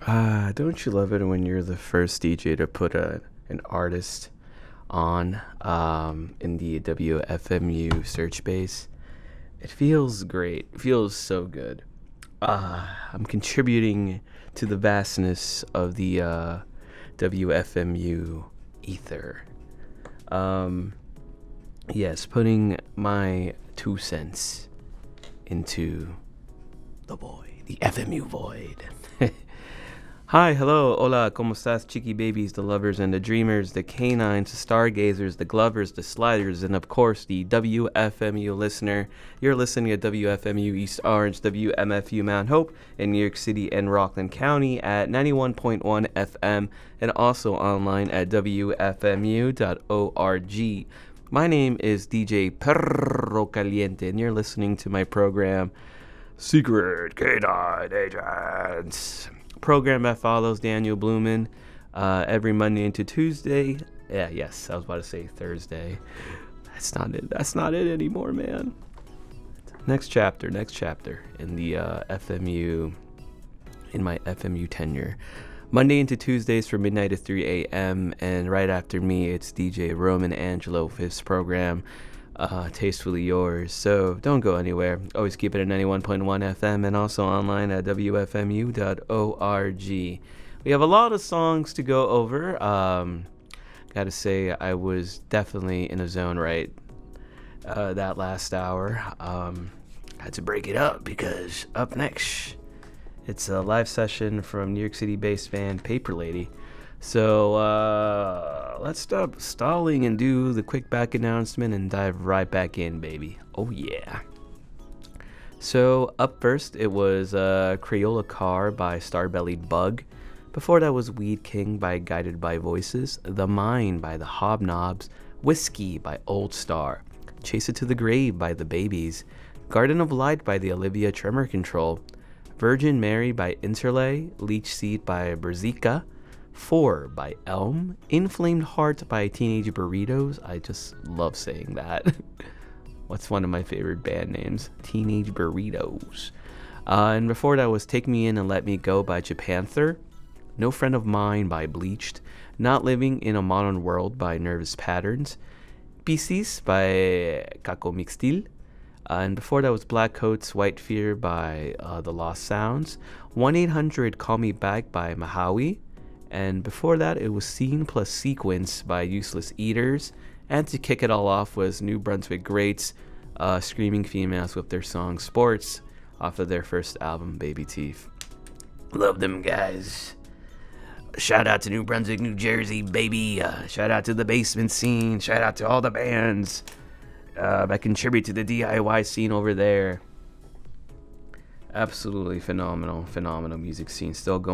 Don't you love it when you're the first DJ to put an artist on in the WFMU search base? It feels great. It feels so good. I'm contributing to the vastness of the WFMU ether. Yes, putting my 2 cents into the void, the FMU void. Hi, hello, hola, como estás, chiqui babies, the lovers and the dreamers, the canines, the stargazers, the glovers, the sliders, and of course the WFMU listener. You're listening to WFMU East Orange, WMFU Mount Hope in New York City and Rockland County at 91.1 FM and also online at WFMU.org. My name is DJ Perro Caliente and you're listening to my program Secret Canine Agents. Program that follows Daniel Blumen every Monday into Tuesday. Yes, I was about to say Thursday. That's not it anymore, man. Next chapter in the FMU, in my FMU tenure. Monday into Tuesdays from midnight to 3 a.m. And right after me, it's DJ Roman Angelo for his program, Tastefully Yours. So don't go anywhere. Always keep it at 91.1 FM and also online at WFMU.org. We have a lot of songs to go over. Gotta say, I was definitely in a zone right that last hour. Had to break it up because up next, it's a live session from New York City-based band Paper Lady. So let's stop stalling and do the quick back announcement and dive right back in, baby. Oh yeah. So up first, it was Crayola Car by Starbellied Bug. Before that was Weed King by Guided by Voices, The Mine by The Hobnobs, Whiskey by Old Star, Chase It to the Grave by The Babies, Garden of Light by the Olivia Tremor Control, Virgin Mary by Interlay, Leech Seed by Berzika, 4 by Elm, Inflamed Heart by Teenage Burritos. I just love saying that. What's one of my favorite band names? Teenage Burritos. And before that was Take Me In and Let Me Go by Japanther, No Friend of Mine by Bleached, Not Living in a Modern World by Nervous Patterns, Piscis by Kako Mixtil, and before that was Black Coat's White Fear by The Lost Sounds, 1-800 Call Me Back by Mahawi, and before that it was Scene Plus Sequence by Useless Eaters, and to kick it all off was New Brunswick Greats, Screaming Females with their song Sports off of their first album, Baby Teeth. Love them guys. Shout out to New Brunswick, New Jersey, baby. Shout out to the basement scene. Shout out to all the bands that contribute to the DIY scene over there. Absolutely phenomenal music scene still going